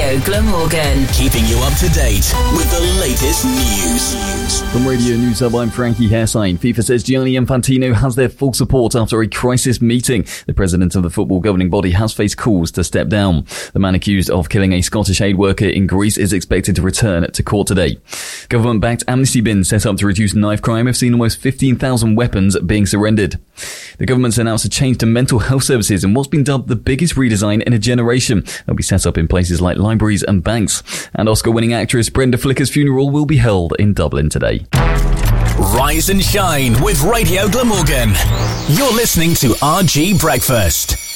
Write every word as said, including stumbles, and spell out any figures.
Radio Glamorgan, keeping you up to date with the latest news. From Radio News Hub, I'm Frankie Hairsine. FIFA says Gianni Infantino has their full support after a crisis meeting. The president of the football governing body has faced calls to step down. The man accused of killing a Scottish aid worker in Greece is expected to return to court today. Government-backed amnesty bins set up to reduce knife crime have seen almost fifteen thousand weapons being surrendered. The government's announced a change to mental health services in what's been dubbed the biggest redesign in a generation. They'll be set up in places like libraries and banks. And Oscar-winning actress Brenda Flicker's funeral will be held in Dublin today. Rise and shine with Radio Glamorgan. You're listening to R G Breakfast.